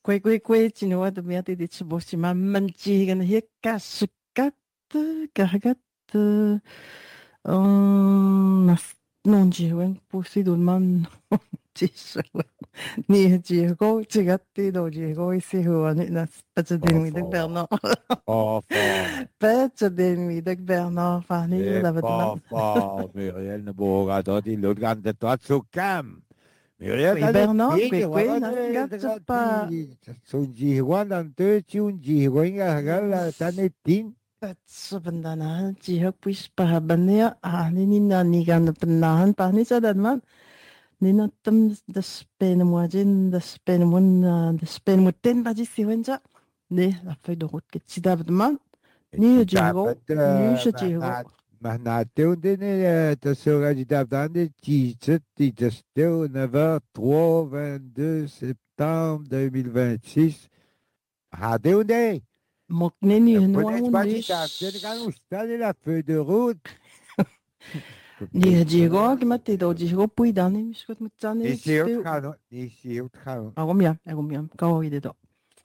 Kwe, chinoa de mea de chiboshima manchigan heka sukat kahagat nas non jiwen pusidun man chiswen ni jigo chigatti do jigo isi huani nas patsadin Bernard Pas fort. patsadin Bernard fani C'est lavatman pas fort, Muriel. Ne pourra pas dire l'autre gagne de toi, Tsukam. Muriel, Kwe t'as des Bernard pieds, kwe voilà, nas gatsa son jihuan dans deux, un jihuan, t'as des tines. Sebenarnya jika puis pahabannya ni nani kan penahan pani sadan nina tem das penmuajin das penmuten baji siwenja ne la feuille de route que tu man ni jiro ni je jiro Mahnateu dene te sera du davdane titre titesteu 9h03 22 septembre 2026. Hadeu ne. mokne ni no Peut-être pas ni si t'as quand on stade la feuille de route. ni jiro que mate do jiro pui dani miskot mutane Ici au train, ici au train. agomia kau ide do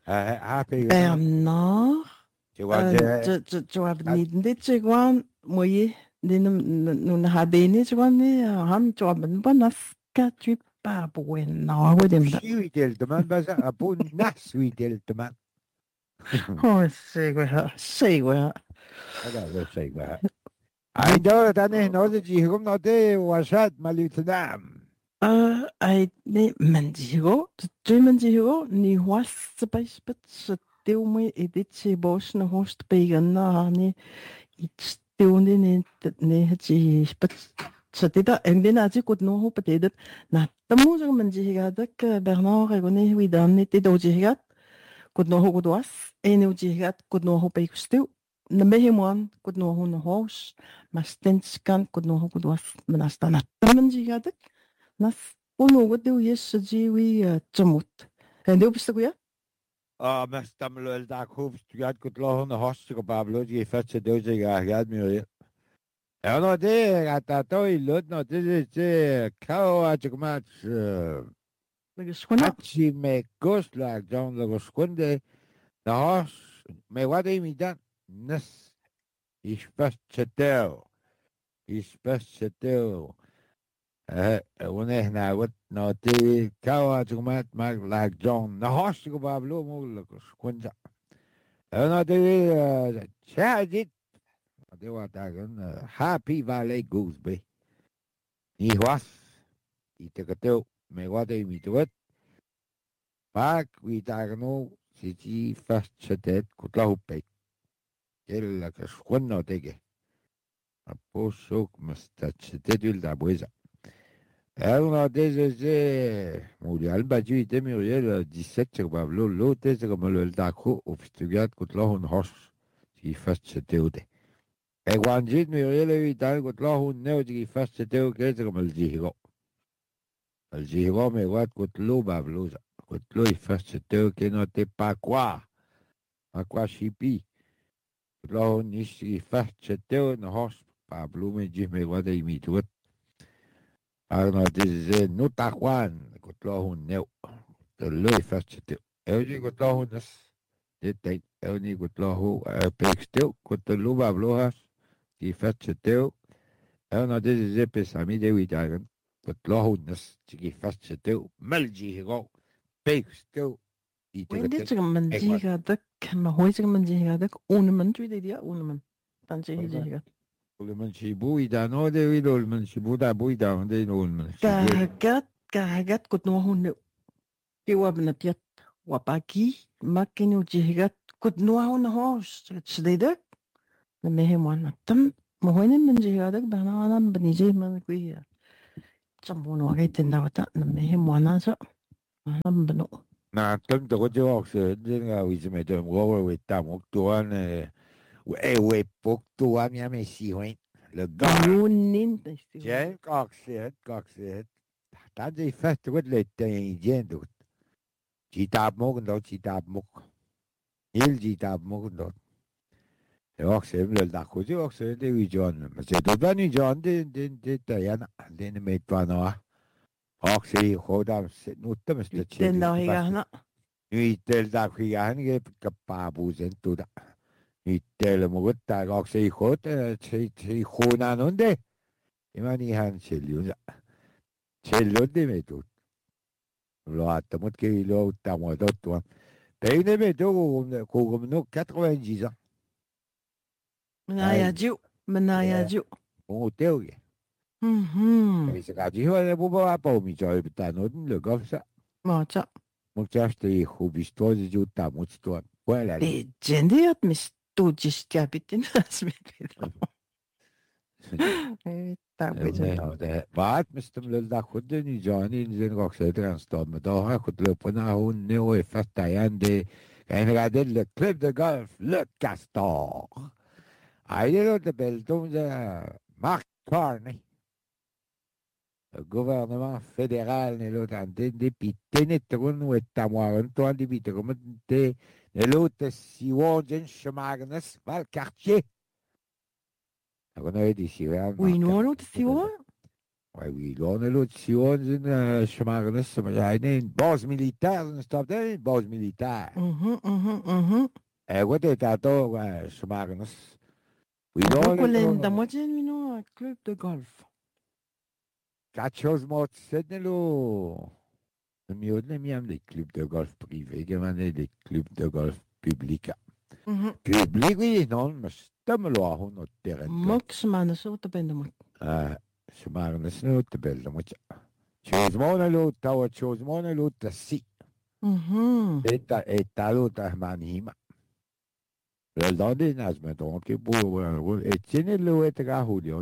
Bernard Tu vois, Joab niet dit gewoon mooi nun hadeni gewoon han Joab banas tu pas bueno wedem da suis del demain, baza, a bon nas, oui, del demain. oh segwe Voilà, c'est quoi. Aido, tane, no, de jihum, no, de, washat, malutnam. ai ne mendigo tu mendigo ni was spes spes teu me edit se bos na host pegen na ni it's teu ne ti spes Satita endina aji kut no ho patedet na tamu jang menjiga dak Bernard egone widan ne te dojigat kut no ho kudwas ene ujigat kut no ho peikustiu na mehemwan kut no ho no hos mas tenskan kut no ho kudwas manastana menjiga dak nas uno gudu yes jiwi jamut ende ubistaguya Ah, men stammer el da kuf, du gad gut lohn host go bablo, die fetze doje ga gad mir. Ja no de gata toi lot no de kao a chukmat. Nagskuna Achi me gos la John lo skunde. Da host me wade mi dan nas. Ich fetze Ich fetze ونحن عودنا تي كوا جماعة ماك لاك جون نهاش كو بابلو مولك كونجا أنا تي شاهدت تي واتاكن هابي فالي جوز بي نيواس يتكتو ميواتي ميتوت باك ويتاكنو سيتي فاست شتت كتلاهو بي إلا كشكونا تيجي أبوشوك مستشتت يلدا بويزا Alors, desde Muriel Baju ite Muriel 17 sur Pablo, l'autre c'est comme le Daco, au Fistugat, contre l'on hoche, qui fait ce théoté. Et quand j'ai Muriel et Vital, contre l'on néo, qui fait ce théoté, c'est comme le Jiro. Le Jiro, mais what, contre l'eau, Pablo, contre l'eau, il fait ce théoté, n'était pas quoi chipi. Contre l'on, il fait ce théoté, hoche, Pablo, mais j'ai mes what, il m'y tout. Alors, des notaquan, kutlohun neu, the lui fascite. Euni kutlohun the tate, euni kutlohu, pexteu, kutlu bablohas, die fasciteu. Euna des epesami de widagan, kutlohun die fasciteu, melgigo, pexteu, Wende chika manjiga dak ma hoi chika manjiga dak uneman tu dia uneman tanche hijiga Ulman shibu idano de ulman shibu da buida de ulman shibu. kahagat kut no hun kiwa benatiat wapaki makin ujigat kut no hun hos chdedak na meheman tam ma hoi ne manjiga dak bana ana benije man kui chambono wa tenda wata na meheman sa ana beno Na tem to go se dinga wize me dem go we tam oktuan we poktuan ya me si hoin le gar yunin je coxet ta de fest with le ten jendo ci tap mo ndo ci tap mo il ci tap mo ndo e oxe le da ko je oxe de wi jon ma se do bani jon de ta ya na de me to no oxe ho da se no te me sta ci tenda higana Nuitel da kwigan ge kapabuzen tuda. Nuitel mugut da gok sei khot sei khona nonde. Imani han chelluza. Chellude me tut. Lo atamut ke lo tamotot toi. Peine me to ko no 90 ans. Menaya Jiu. Bon teo ge. Et c'est quand tu vois pas pas mi joy ta no le golf ça. Macha. Mo chaste hubisto de juta mutsto. Voilà. Legendiert mis tuujista pitin asmitida. بعد مستملل دا خود نجانی نزين غوكسي ترانستوم دوها خود لپنا هون نيو فتايان دي كاين غادي الكليب دو غولف لو كاستور عايدو تبلتوم دا مارك كارني le gouvernement fédéral ne l'autre ante de pitene tron ou tamoiren to ande bitrom de l'autre si wogen schmagnes val quartier. On a dit si Oui, non, l'autre si on. Oui, on a l'autre si on schmagnes maar een base militaire een stap een base militaire. Wat est ato schmagnes. Oui, on a moitié un club de golf. Quatre choses mortes, c'est le mieux de miam des clubs de golf privés, des clubs de golf publics. Public, oui, non, mais c'est me lo a notre terrain. Mox man so te bende moet. Maar dat is niet te belde moet. Chose monelo, tawa chose monelo, ta si. Et lo ta manima. Le lande nas me donc pour et tiene lo et ga hulio.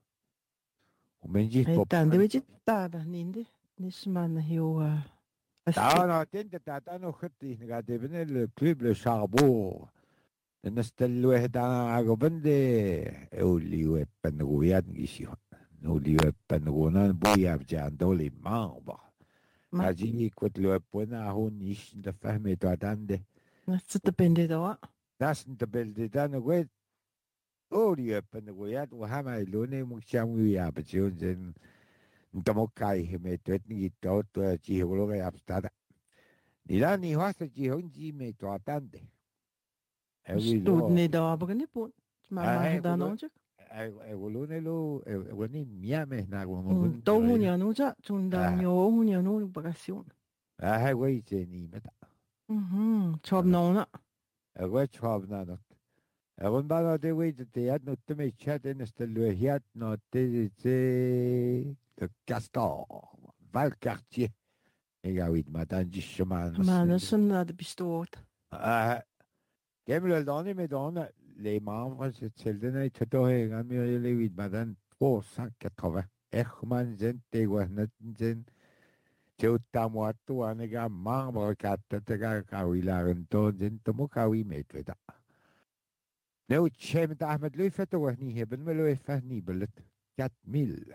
Dan weet je daar niet. Nis man heel. No, tenta no خطي قاعد يبني الكلوب لشعبور الناس تلو هدا عقبندي اللي يبنغويات نجيشيو اللي يبنغونا بويا بجان دولي مامبا أجيني كنت لو يبونا هون نيش نتفهمي تعدانده ناس تبندي دوا ناس نتبلدي دانا قويت اللي يبنغويات وهما يلوني مكشامي يا بجون زين Ntamokai me tuetni to chiholo ya abstada. Ni la ni hasta chihonji me to atande. Stud ni da abgani pun. Ma da no chak. Egolone lo egoni miame na gono. To hunya no cha chunda nyo hunya no vacacion. Wei se ni meta. Chob no na. Ego chob na not. Egon ba de wei te at no te me chat en este lo hiat no te le Castor, Valcartier. Et oui, matin du chemin. Manesen de pistoot. Kem le donné, mais donne les membres, c'est le donné, tu dois gagner les 8, madame 380. Echman zen, teguanet zen, teutamuatu, anega, membre, katatega, kawilarento, zen, tomokawi, metreda. Nou, tchem, Ahmed, lui, fait au wahni, hebben me le fahni, belet, 4000.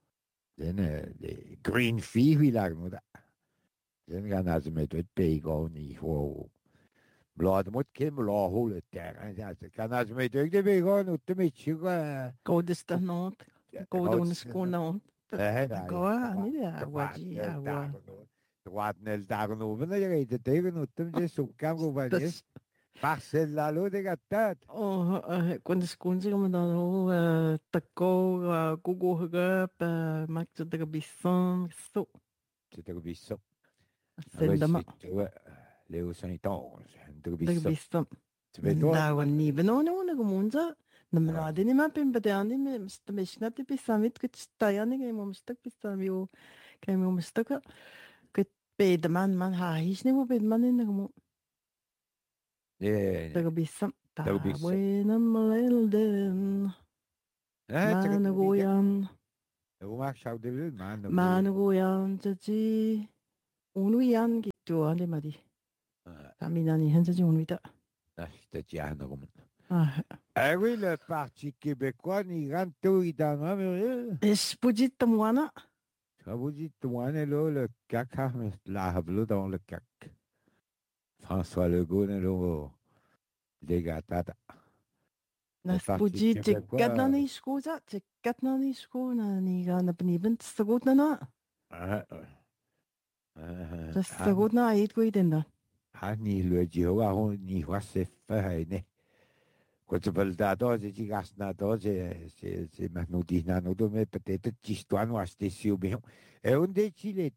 De green fee wie lag moet dat. Dan gaan als met het pego niet voor. Blad moet geen blad holen tegen. Ja, ze kan als met het pego niet te met je. Code is dan not. Code on is gewoon not. Goa, niet ja, waji, ja, wa. Wat nel dagen over, dan je het tegen het te zo kan go van Marcel Lalo de Gatat. Quando se consiga mandar tacou, Google Hub, Max de Gabição, isso. De Gabição. Sendama. Leo Sanitão, de Gabição. Da wani benono na gumunza. Na manade ni mapim badani me mstamishna ti pisamit kut stayani ke mo mstak pisamio ke mo mstaka kut bedman man ha hisni mo bedman na gumu. Tagabisam. Buena Malden. Managoyan. Managoyan, Jaji. Unuyan gitu ande madi. Kami nani hensaji unuita. C'est oui, le Parti québécois, il rentre tout dans le Espujit Tamwana. Espujit Tamwana, le caca, la havlo dans le cac. François Legault, le gatata. Espujit, kat na ni skoza, kat na ni sko na ni na benibent sagot na na. Sagot na ait ko idenda. ni le Jehovah, ni voici fait. Quand tu parles d'ado, c'est gas d'ado, c'est maintenant dit nano, mais peut-être histoire nous acheter sur bien. Et on dit qu'il est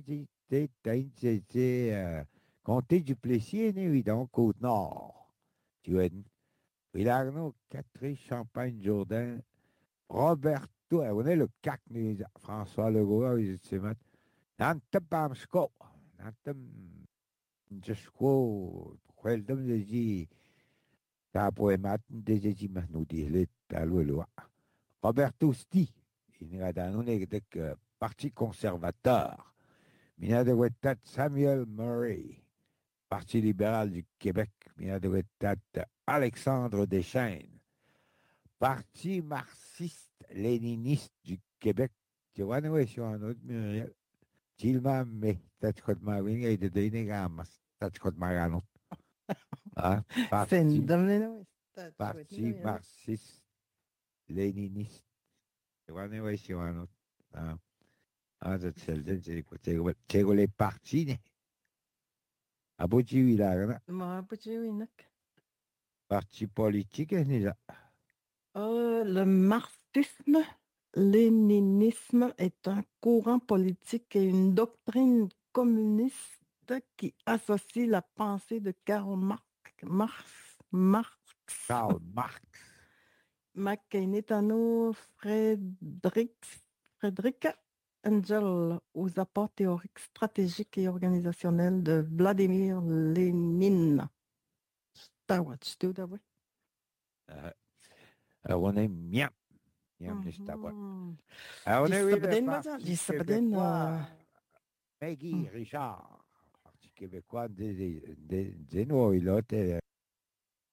c'est compter du plaisir, évidemment, côte nord. Tu vois, il a nous quatre Champagne Jourdain, Roberto, on est le CAC, François Legault, c'est maintenant. Nantem Bamsko, Nantem Jesko, Queldom de ta poemat de Mahnou dit, le Roberto Sti, il n'y a d'un parti conservateur. Mina de Wettat Samuel Murray, Parti libéral du Québec. Mina de Wettat Alexandre Deschaines, Parti marxiste-léniniste du Québec. Tu vois, nous, sur un autre Muriel. Tilma me tatchkot mawing ay daday gamas tatchkot maganot. Ah, Sen parti, damneno parti marxiste léniniste. Wane way si wanot. Ah, ça tselden c'est les partis ne. Abuji wilagana. ma winak. Parti politique ni là. Le marxisme, léninisme est un courant politique et une doctrine communiste qui associe la pensée de Karl Marx, Karl Marx. McKenna, Frédéric Engel aux apports théoriques, stratégiques et organisationnels de Vladimir Lénine. On est miam. Miam de Stabot. On est oui le parti québécois. Maggie Richard. Parti québécois des Noilotes.